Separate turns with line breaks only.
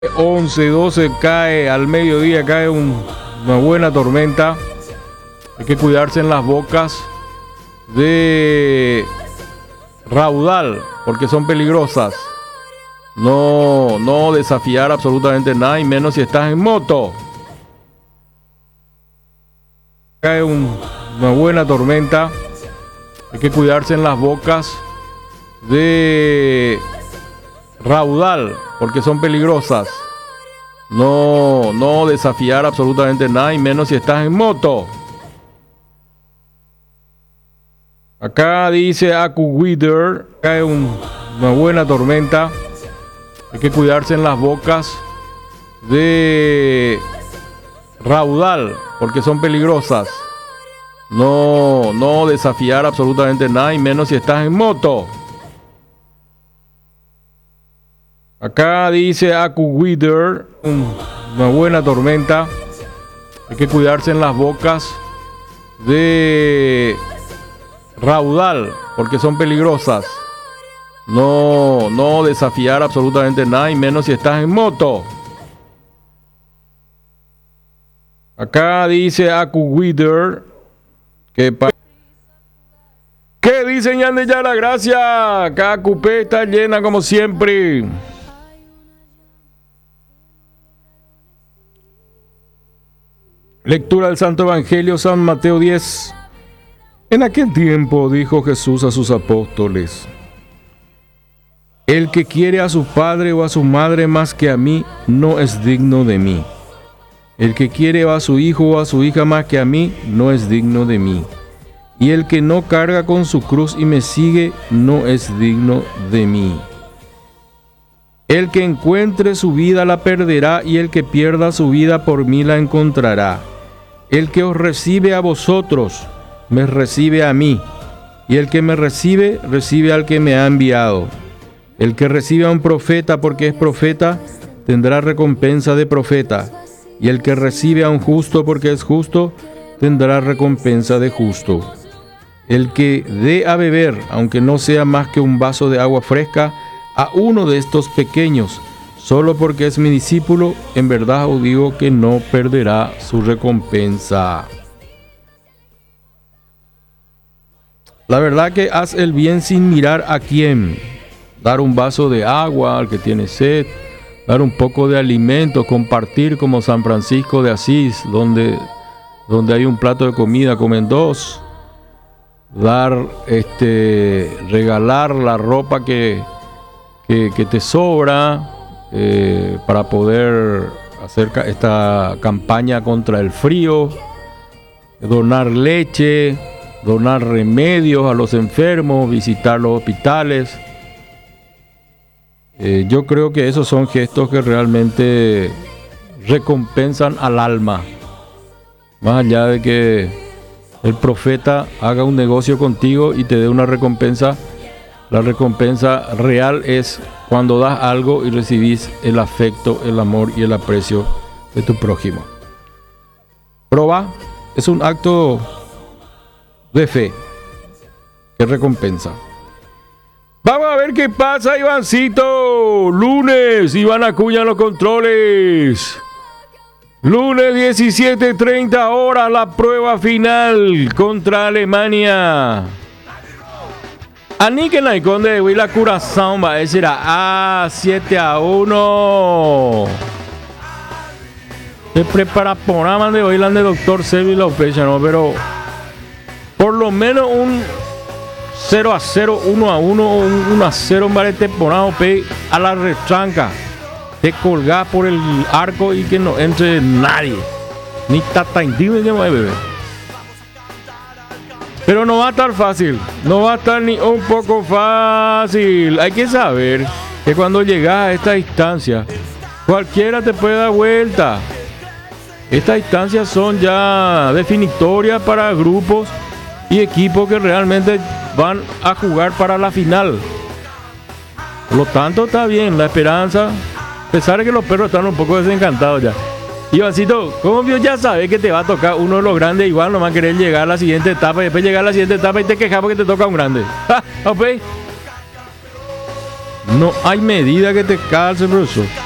11, 12 cae al mediodía, cae una buena tormenta. Hay que cuidarse en las bocas de raudal porque son peligrosas. No desafiar absolutamente nada, y menos si estás en moto. Cae una buena tormenta. Hay que cuidarse en las bocas de raudal porque son peligrosas. No desafiar absolutamente nada, y menos si estás en moto. Acá dice AccuWeather, cae una buena tormenta. Hay que cuidarse en las bocas de raudal porque son peligrosas. No desafiar absolutamente nada, y menos si estás en moto. Acá dice AccuWeather, una buena tormenta. Hay que cuidarse en las bocas de raudal porque son peligrosas. No desafiar absolutamente nada, y menos si estás en moto. Acá dice AccuWeather que ¿qué dicen Yande ya la gracia? Acá Cupé está llena como siempre. Lectura del Santo Evangelio, San Mateo 10. En aquel tiempo dijo Jesús a sus apóstoles: el que quiere a su padre o a su madre más que a mí, no es digno de mí. El que quiere a su hijo o a su hija más que a mí, no es digno de mí. Y el que no carga con su cruz y me sigue, no es digno de mí. El que encuentre su vida la perderá, y el que pierda su vida por mí la encontrará. El que os recibe a vosotros, me recibe a mí. Y el que me recibe, recibe al que me ha enviado. El que recibe a un profeta porque es profeta, tendrá recompensa de profeta. Y el que recibe a un justo porque es justo, tendrá recompensa de justo. El que dé a beber, aunque no sea más que un vaso de agua fresca, a uno de estos pequeños, solo porque es mi discípulo, en verdad os digo que no perderá su recompensa. La verdad que haz el bien sin mirar a quién. Dar un vaso de agua al que tiene sed, dar un poco de alimento, compartir como San Francisco de Asís, donde hay un plato de comida, comen dos. Dar, regalar la ropa que te sobra para poder hacer esta campaña contra el frío. Donar leche, donar remedios a los enfermos, visitar los hospitales. Yo creo que esos son gestos que realmente recompensan al alma. Más allá de que el profeta haga un negocio contigo y te dé una recompensa, la recompensa real es cuando das algo y recibís el afecto, el amor y el aprecio de tu prójimo. Proba es un acto de fe que recompensa. Vamos a ver qué pasa, Ivancito. Lunes, Iván Acuña en los controles. Lunes 17:30 horas, la prueba final contra Alemania. Anique Naikon de Huila Curazao va a decir a 7-1. Se prepara programa de Oiland de Dr. Sevi López, ¿no? Pero por lo menos un 0-0, 1-1, 1-0 en barete ponado a la retranca. Te colgás por el arco y que no entre nadie. Ni tataindime que mueve, bebé. Pero no va a estar fácil. No va a estar ni un poco fácil. Hay que saber que cuando llegas a esta instancia, cualquiera te puede dar vuelta. Estas instancias son ya definitorias para grupos y equipos que realmente van a jugar para la final. Por lo tanto, está bien la esperanza. A pesar de que los perros están un poco desencantados ya. Ivancito, como Dios ya sabe que te va a tocar uno de los grandes, igual no va a querer llegar a la siguiente etapa y después llegar a la siguiente etapa y te quejas porque te toca un grande. ¿Ok? No hay medida que te calce, profesor.